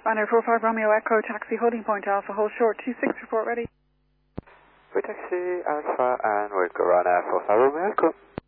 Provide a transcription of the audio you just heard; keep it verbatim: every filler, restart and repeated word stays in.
Runner four five Romeo Echo, taxi holding point Alpha, hold short, two six, report ready. We taxi Alpha and we'll go runner four five Romeo Echo.